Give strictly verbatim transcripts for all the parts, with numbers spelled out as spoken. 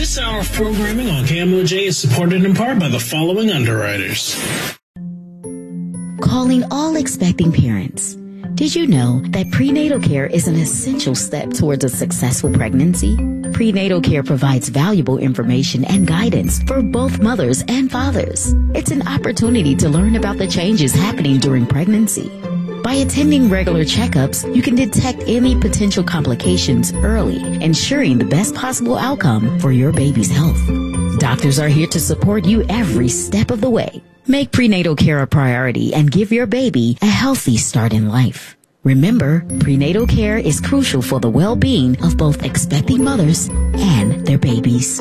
This hour of programming on K M O J is supported in part by the following underwriters. Calling all expecting parents. Did you know that prenatal care is an essential step towards a successful pregnancy? Prenatal care provides valuable information and guidance for both mothers and fathers. It's an opportunity to learn about the changes happening during pregnancy. By attending regular checkups, you can detect any potential complications early, ensuring the best possible outcome for your baby's health. Doctors are here to support you every step of the way. Make prenatal care a priority and give your baby a healthy start in life. Remember, prenatal care is crucial for the well-being of both expecting mothers and their babies.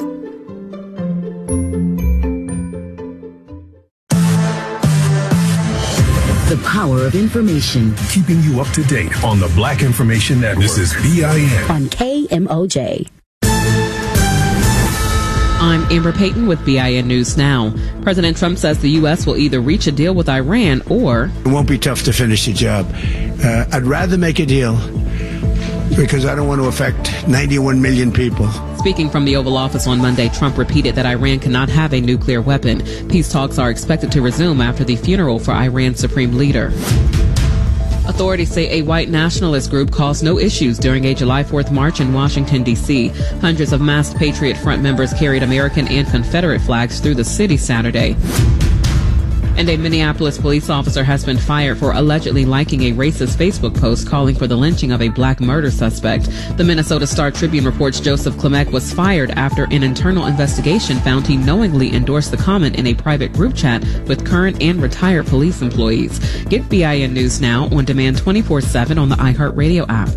The power of information. Keeping you up to date on the Black Information Network. This is B I N. On K M O J. I'm Amber Payton with B I N News Now. President Trump says the U S will either reach a deal with Iran or... It won't be tough to finish the job. Uh, I'd rather make a deal because I don't want to affect ninety-one million people. Speaking from the Oval Office on Monday, Trump repeated that Iran cannot have a nuclear weapon. Peace talks are expected to resume after the funeral for Iran's supreme leader. Authorities say a white nationalist group caused no issues during a July fourth march in Washington, D C Hundreds of masked Patriot Front members carried American and Confederate flags through the city Saturday. And a Minneapolis police officer has been fired for allegedly liking a racist Facebook post calling for the lynching of a black murder suspect. The Minnesota Star Tribune reports Joseph Klimek was fired after an internal investigation found he knowingly endorsed the comment in a private group chat with current and retired police employees. Get B I N News Now on demand twenty-four seven on the iHeartRadio app.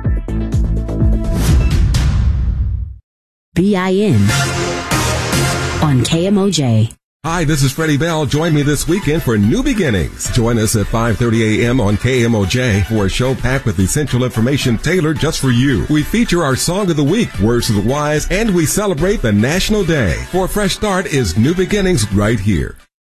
B I N on K M O J. Hi, this is Freddie Bell. Join me this weekend for New Beginnings. Join us at five thirty a.m. on K M O J for a show packed with essential information tailored just for you. We feature our Song of the Week, Words of the Wise, and we celebrate the National Day. For a fresh start is New Beginnings right here.